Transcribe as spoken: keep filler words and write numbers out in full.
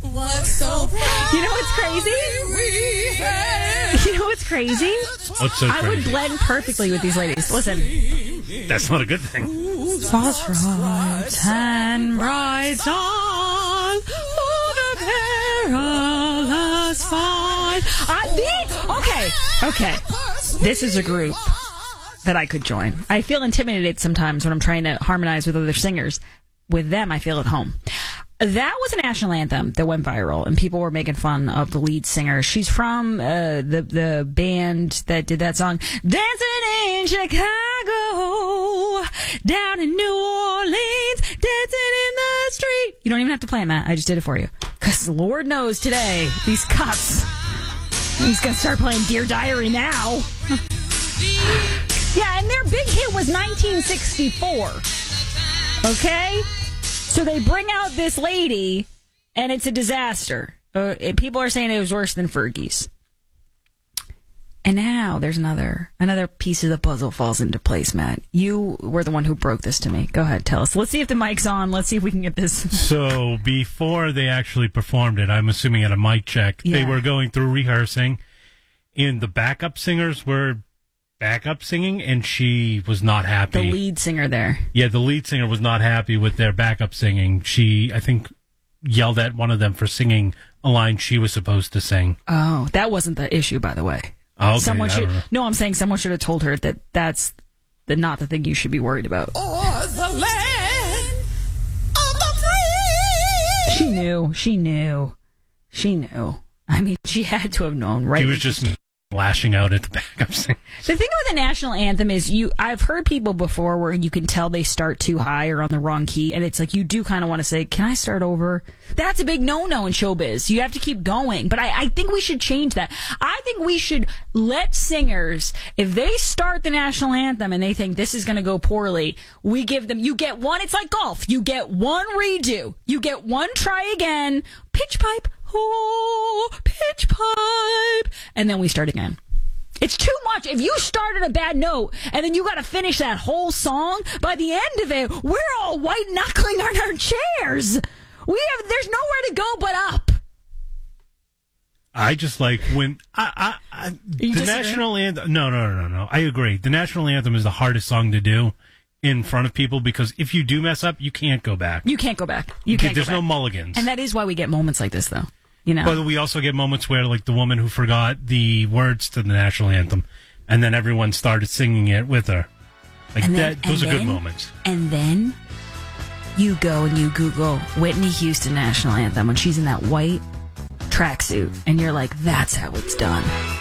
What's so You know what's crazy? You know what's crazy? What's so I would crazy? blend perfectly with these ladies. Listen. That's not a good thing. Phosphorites and bright stars over perilous fight. I, the, okay, okay. This is a group that I could join. I feel intimidated sometimes when I'm trying to harmonize with other singers. With them, I feel at home. That was a national anthem that went viral, and people were making fun of the lead singer. She's from uh, the the band that did that song, Dancing in Chicago, down in New Orleans, dancing in the street. You don't even have to play it, Matt. I just did it for you. Because Lord knows today, these cuts, he's going to start playing Dear Diary now. Yeah, and their big hit was nineteen sixty-four. Okay? So they bring out this lady, and it's a disaster. Uh, people are saying it was worse than Fergie's. And now there's another another piece of the puzzle falls into place, Matt. You were the one who broke this to me. Go ahead, tell us. Let's see if the mic's on. Let's see if we can get this. So before they actually performed it, I'm assuming at a mic check, Yeah. they were going through rehearsing, and the backup singers were backup singing, and she was not happy. The lead singer there. Yeah, the lead singer was not happy with their backup singing. She, I think, yelled at one of them for singing a line she was supposed to sing. Oh, that wasn't the issue, by the way. Okay, someone I should. don't know. No, I'm saying someone should have told her that that's the, not the thing you should be worried about. Or the land of the free. She knew. She knew. She knew. I mean, she had to have known, right? He was just lashing out at the backup singer. The thing with the national anthem is you I've heard people before where you can tell they start too high or on the wrong key, and it's like you do kind of want to say, can I start over? That's a big no-no in showbiz. You have to keep going. But I, I think we should change that. I think we should let singers, if they start the national anthem and they think this is going to go poorly, we give them, you get one, it's like golf. You get one redo. You get one try again. Pitch pipe. Oh, pitch pipe. And then we start again. It's too much. If you start at a bad note and then you got to finish that whole song, by the end of it, we're all white knuckling on our chairs. We have, there's nowhere to go but up. I just like when I, I, I the disagree? national anthem. No, no, no, no, no. I agree. The national anthem is the hardest song to do in front of people because if you do mess up, you can't go back. You can't go back. You can't. There's go back. no mulligans. And that is why we get moments like this, though. You know. But we also get moments where, like, the woman who forgot the words to the national anthem, and then everyone started singing it with her. Like And then- that. Those are and good then- moments. And then you go and you Google Whitney Houston national anthem when she's in that white tracksuit, and you're like, that's how it's done.